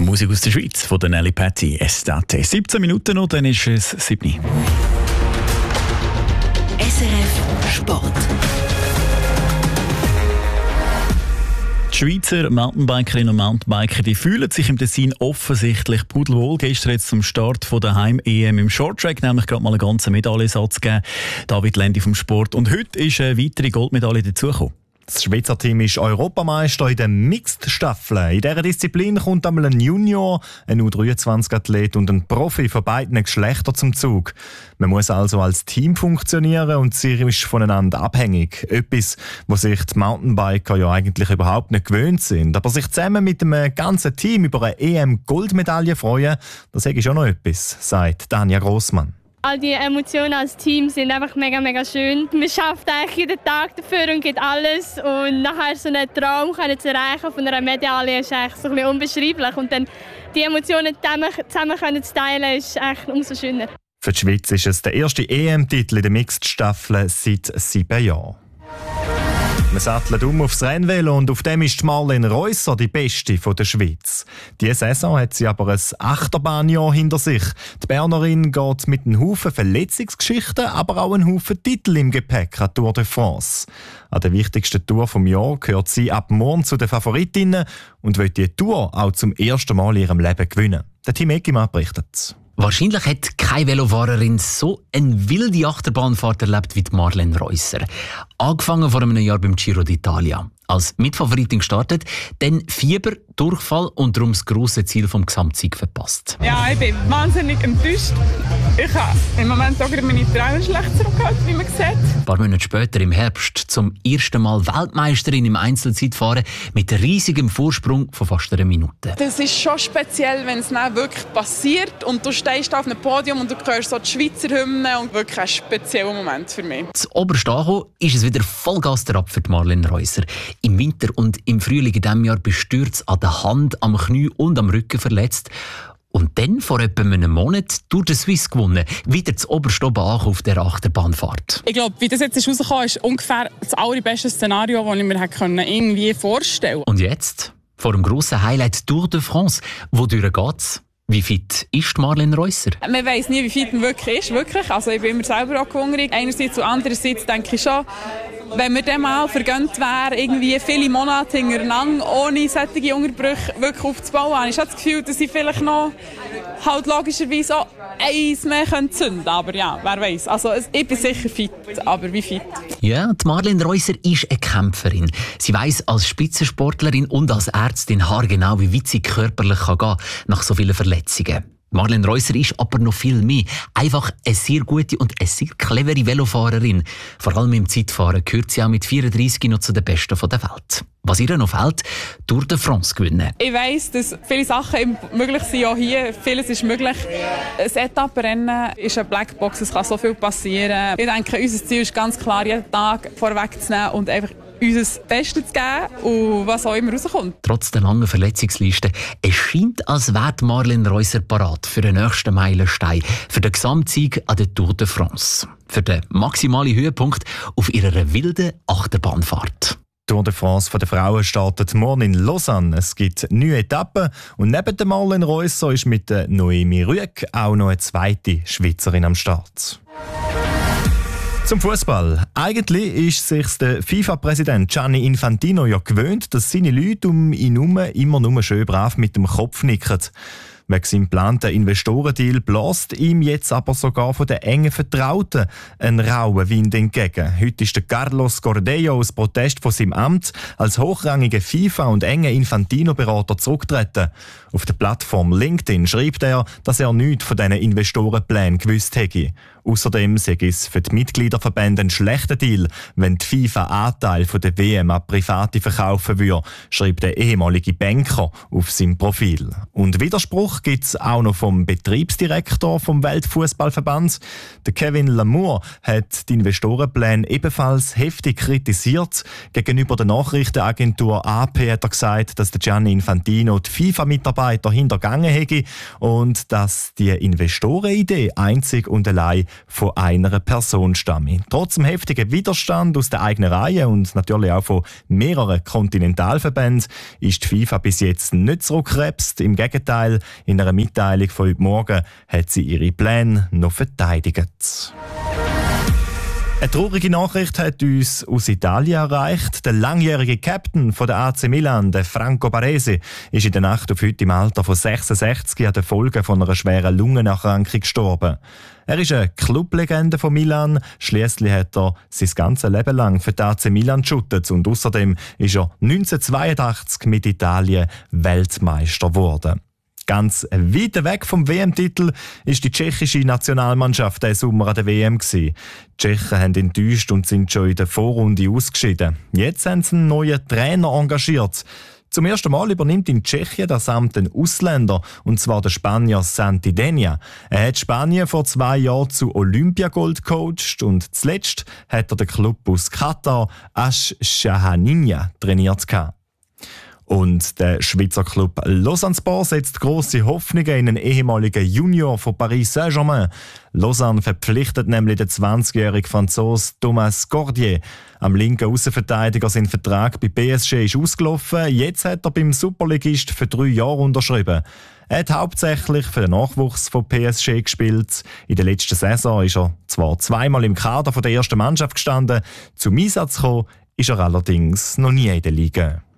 Musik aus der Schweiz von der Nelly Patti, Estate. 17 Minuten noch, dann ist es 7. SRF Sport. Die Schweizer Mountainbikerinnen und Mountainbiker, die fühlen sich im Tessin offensichtlich pudelwohl. Gestern jetzt zum Start von der Heim-EM im Shorttrack, nämlich gerade mal einen ganzen Medaillensatz gegeben. David Lendi vom Sport. Und heute ist eine weitere Goldmedaille dazugekommen. Das Schweizer Team ist Europameister in der Mixed-Staffel. In dieser Disziplin kommt einmal ein Junior, ein U23-Athlet und ein Profi von beiden Geschlechtern zum Zug. Man muss also als Team funktionieren und sie ist voneinander abhängig. Etwas, was sich die Mountainbiker ja eigentlich überhaupt nicht gewöhnt sind. Aber sich zusammen mit dem ganzen Team über eine EM-Goldmedaille freuen, das ist schon noch etwas, sagt Tanja Grossmann. All die Emotionen als Team sind einfach mega, mega schön. Man schafft eigentlich jeden Tag dafür und gibt alles. Und nachher so einen Traum zu erreichen von einer Medaille ist eigentlich so ein bisschen unbeschreiblich. Und dann die Emotionen zusammen zu teilen, ist eigentlich umso schöner. Für die Schweiz ist es der erste EM-Titel in der Mixed-Staffel seit 7 Jahren. Man sattelt aufs Rennvelo und auf dem ist Marlene Reusser die Beste der Schweiz. Diese Saison hat sie aber ein Achterbahnjahr hinter sich. Die Bernerin geht mit einem Haufen Verletzungsgeschichten, aber auch einem Haufen Titel im Gepäck an Tour de France. An der wichtigsten Tour vom Jahr gehört sie ab morgen zu den Favoritinnen und will die Tour auch zum ersten Mal in ihrem Leben gewinnen. Der Tim Eggimann berichtet. Wahrscheinlich hat keine Velofahrerin so eine wilde Achterbahnfahrt erlebt wie Marlene Reusser. Angefangen vor einem Jahr beim Giro d'Italia. Als Mitfavoritin gestartet, dann Fieber, Durchfall und darum das grosse Ziel vom Gesamtsieg verpasst. Ja, ich bin wahnsinnig enttäuscht. Ich habe im Moment auch meine Träume schlecht zurückgehalten, wie man sieht. Ein paar Monate später, im Herbst, zum ersten Mal Weltmeisterin im Einzelzeitfahren mit riesigem Vorsprung von fast einer Minute. Das ist schon speziell, wenn es dann wirklich passiert und du stehst auf einem Podium und du hörst so die Schweizer Hymne und wirklich ein spezieller Moment für mich. Zu oberst angekommen ist es wieder Vollgas ab für Marlene Reusser. Im Winter und im Frühling in diesem Jahr bestürzt an der Hand, am Knie und am Rücken verletzt. Und dann vor etwa einem Monat Tour de Suisse gewonnen. Wieder zu oberst oben auf der Achterbahnfahrt. Ich glaube, wie das jetzt rausgekommen ist, ungefähr das allerbeste Szenario, das ich mir irgendwie vorstellen konnte. Und jetzt? Vor dem grossen Highlight Tour de France. Wodurch geht's? Wie fit ist Marlene Reusser? Man weiss nie, wie fit man wirklich ist. Wirklich. Also ich bin immer selber auch hungrig. Einerseits und andererseits denke ich schon, wenn mir dann mal vergönnt wäre, irgendwie viele Monate hintereinander ohne solche Unterbrüche wirklich aufzubauen, habe ich schon das Gefühl, dass ich vielleicht noch halt logischerweise auch eins mehr zünden könnte. Aber ja, wer weiß. Also ich bin sicher fit, aber wie fit? Ja, die Marlene Reusser ist eine Kämpferin. Sie weiss als Spitzensportlerin und als Ärztin haargenau, wie weit sie körperlich gehen kann nach so vielen Verletzungen. Marlene Reusser ist aber noch viel mehr. Einfach eine sehr gute und eine sehr clevere Velofahrerin. Vor allem im Zeitfahren gehört sie auch mit 34 noch zu den Besten der Welt. Was ihr noch fehlt, Tour de France gewinnen. Ich weiss, dass viele Sachen möglich sind, auch hier. Vieles ist möglich. Ein Etappenrennen ist eine Blackbox, es kann so viel passieren. Ich denke, unser Ziel ist ganz klar, jeden Tag vorwegzunehmen und einfach unser Bestes zu geben und was auch immer rauskommt. Trotz der langen Verletzungsliste, es scheint, als wäre Marlene Reusser parat für den nächsten Meilenstein, für den Gesamtsieg an der Tour de France. Für den maximalen Höhepunkt auf ihrer wilden Achterbahnfahrt. Die Tour de France der Frauen startet morgen in Lausanne. Es gibt 9 Etappen und neben der Marlene Reusser ist mit der Noemi Rüegg auch noch eine zweite Schweizerin am Start. Zum Fußball. Eigentlich ist sich der FIFA-Präsident Gianni Infantino ja gewöhnt, dass seine Leute um ihn herum immer nur schön brav mit dem Kopf nicken. Wegen seinem geplanten Investorendeal bläst ihm jetzt aber sogar von den engen Vertrauten ein rauer Wind entgegen. Heute ist der Carlos Cordello aus Protest von seinem Amt als hochrangiger FIFA- und enger Infantino-Berater zurückgetreten. Auf der Plattform LinkedIn schreibt er, dass er nichts von diesen Investorenplänen gewusst hätte. Außerdem sei es für die Mitgliederverbände ein schlechter Deal, wenn die FIFA Anteil von der WM an Private verkaufen würde, schreibt der ehemalige Banker auf seinem Profil. Und Widerspruch Druck gibt es auch noch vom Betriebsdirektor vom Weltfußballverband. Der Kevin Lamour hat die Investorenpläne ebenfalls heftig kritisiert. Gegenüber der Nachrichtenagentur AP hat er gesagt, dass der Gianni Infantino die FIFA-Mitarbeiter hintergangen hätte und dass die Investorenidee einzig und allein von einer Person stamme. Trotz dem heftigen Widerstand aus der eigenen Reihe und natürlich auch von mehreren Kontinentalverbänden ist die FIFA bis jetzt nicht zurückgekrebst. Im Gegenteil, in einer Mitteilung von heute Morgen hat sie ihre Pläne noch verteidigt. Eine traurige Nachricht hat uns aus Italien erreicht. Der langjährige Captain von der AC Milan, der Franco Baresi, ist in der Nacht auf heute im Alter von 66 an den Folgen von einer schweren Lungenerkrankung gestorben. Er ist eine Clublegende von Milan. Schliesslich hat er sein ganzes Leben lang für die AC Milan geschuttet und außerdem ist er 1982 mit Italien Weltmeister geworden. Ganz weit weg vom WM-Titel ist die tschechische Nationalmannschaft diesen Sommer an der WM gewesen. Die Tschechen haben enttäuscht und sind schon in der Vorrunde ausgeschieden. Jetzt haben sie einen neuen Trainer engagiert. Zum ersten Mal übernimmt in Tschechien das Amt ein Ausländer, und zwar der Spanier Santi Denia. Er hat Spanien vor 2 Jahren zu Olympiagold gecoacht und zuletzt hat er den Club aus Katar Ash-Shahaniya trainiert. Und der Schweizer Club Lausanne Sport setzt grosse Hoffnungen in einen ehemaligen Junior von Paris Saint-Germain. Lausanne verpflichtet nämlich den 20-jährigen Franzose Thomas Cordier. Am linken Außenverteidiger sein Vertrag bei PSG ist ausgelaufen. Jetzt hat er beim Superligist für 3 Jahre unterschrieben. Er hat hauptsächlich für den Nachwuchs von PSG gespielt. In der letzten Saison ist er zwar 2-mal im Kader von der ersten Mannschaft gestanden. Zum Einsatz gekommen ist er allerdings noch nie in der Liga.